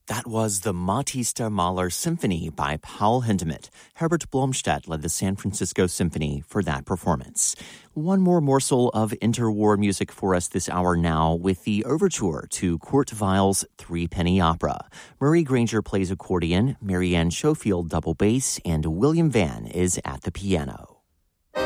That was the Matista Mahler Symphony by Paul Hindemith. Herbert Blomstedt led the San Francisco Symphony for that performance. One more morsel of interwar music for us this hour now with the overture to Kurt Weill's Threepenny Opera. Murray Granger plays accordion, Marianne Schofield double bass, and William Vann is at the piano.